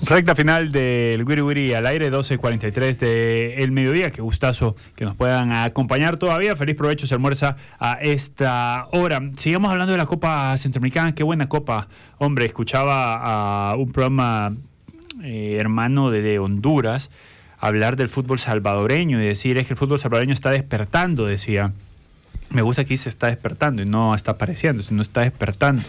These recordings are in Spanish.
Recta final del Wiri Wiri al aire, 12:43 del mediodía. Qué gustazo que nos puedan acompañar todavía. Feliz provecho, se almuerza a esta hora. Sigamos hablando de la Copa Centroamericana. Qué buena copa. Hombre, escuchaba a un programa hermano de Honduras hablar del fútbol salvadoreño y decir es que el fútbol salvadoreño está despertando, decía. Me gusta que se está despertando y no está apareciendo, sino está despertando.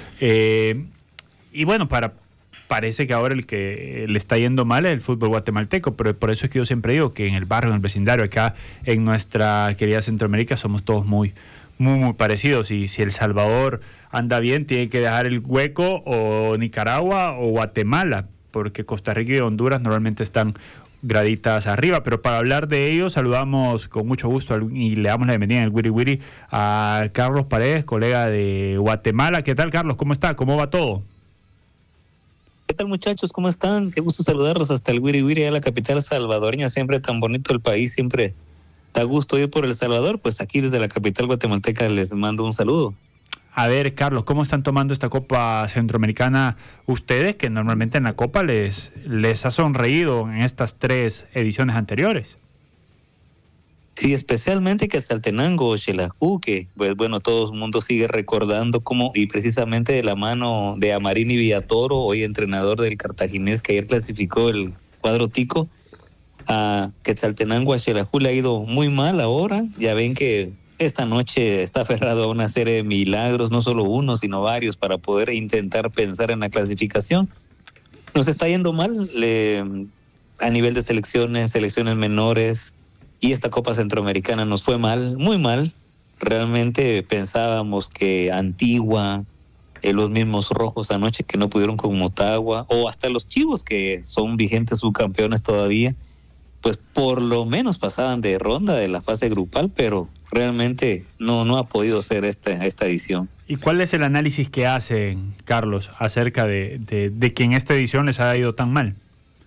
Y bueno, parece que ahora el que le está yendo mal es el fútbol guatemalteco, pero por eso es que yo siempre digo que en el barrio, en el vecindario, acá en nuestra querida Centroamérica somos todos muy parecidos, y si El Salvador anda bien tiene que dejar el hueco o Nicaragua o Guatemala, porque Costa Rica y Honduras normalmente están graditas arriba. Pero para hablar de ello saludamos con mucho gusto y le damos la bienvenida en el Wiri Wiri a Carlos Paredes, colega de Guatemala. ¿Qué tal, Carlos? ¿Cómo está? ¿Cómo va todo? ¿Qué tal, muchachos? ¿Cómo están? Qué gusto saludarlos hasta el Wiri Wiri, a la capital salvadoreña, siempre tan bonito el país, siempre da gusto ir por El Salvador. Pues aquí desde la capital guatemalteca les mando un saludo. A ver, Carlos, ¿cómo están tomando esta Copa Centroamericana ustedes, que normalmente en la Copa les ha sonreído en estas 3 ediciones anteriores? Sí, especialmente Quetzaltenango, Xelajú, que pues bueno, todo el mundo sigue recordando cómo, y precisamente de la mano de Amarini Villatoro, hoy entrenador del Cartaginés, que ayer clasificó el cuadro tico, a Quetzaltenango, a Xelajú le ha ido muy mal ahora. Ya ven que esta noche está aferrado a una serie de milagros, no solo uno, sino varios, para poder intentar pensar en la clasificación. Nos está yendo mal a nivel de selecciones menores, y esta Copa Centroamericana nos fue mal, muy mal. Realmente pensábamos que Antigua, los mismos Rojos anoche que no pudieron con Motagua, o hasta los Chivos, que son vigentes subcampeones todavía, pues por lo menos pasaban de ronda de la fase grupal, pero realmente no ha podido ser esta edición. ¿Y cuál es el análisis que hacen, Carlos, acerca de que en esta edición les ha ido tan mal?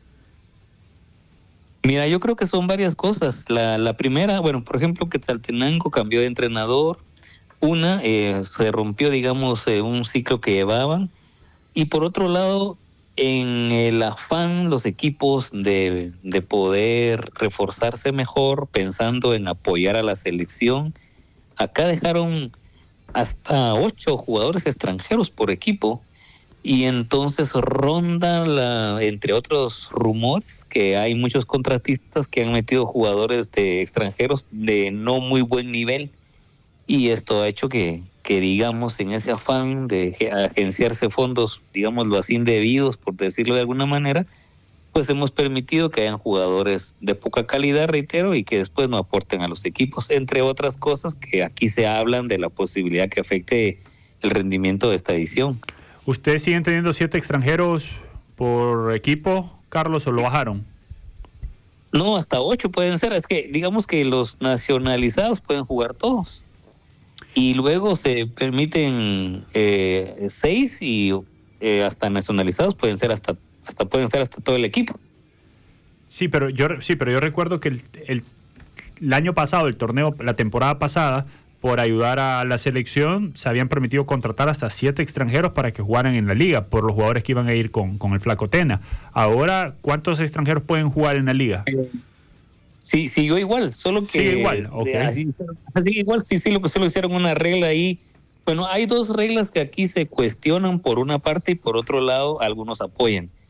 Mira, yo creo que son varias cosas. La primera, bueno, por ejemplo, Quetzaltenango cambió de entrenador. Se rompió, digamos, un ciclo que llevaban. Y por otro lado, en el afán los equipos de poder reforzarse mejor, pensando en apoyar a la selección, acá dejaron hasta 8 jugadores extranjeros por equipo. Y entonces ronda, entre otros rumores, que hay muchos contratistas que han metido jugadores de extranjeros de no muy buen nivel, y esto ha hecho que digamos, en ese afán de agenciarse fondos, digámoslo así, indebidos, por decirlo de alguna manera, pues hemos permitido que hayan jugadores de poca calidad, reitero, y que después no aporten a los equipos, entre otras cosas que aquí se hablan de la posibilidad que afecte el rendimiento de esta edición. ¿Ustedes siguen teniendo 7 extranjeros por equipo, Carlos, o lo bajaron? No, hasta 8 pueden ser. Es que digamos que los nacionalizados pueden jugar todos. Y luego se permiten 6, y hasta nacionalizados pueden ser hasta todo el equipo. Sí, pero yo recuerdo que el año pasado, el torneo, la temporada pasada, por ayudar a la selección, se habían permitido contratar hasta 7 extranjeros para que jugaran en la liga, por los jugadores que iban a ir con el Flaco Tena. Ahora, ¿cuántos extranjeros pueden jugar en la liga? Sí, siguió igual, solo que... Sigue igual, ok. Así igual, sí, lo que solo hicieron una regla ahí. Bueno, hay 2 reglas que aquí se cuestionan por una parte y por otro lado algunos apoyan.